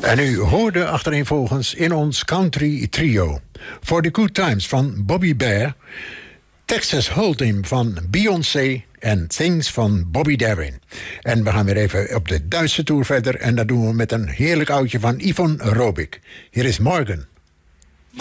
En u hoorde achtereenvolgens in ons country trio For the Good Times van Bobby Bare, Texas Hold'em van Beyoncé en Things van Bobby Darin. En we gaan weer even op de Duitse tour verder en dat doen we met een heerlijk oudje van Yvonne Robik. Hier is Morgan.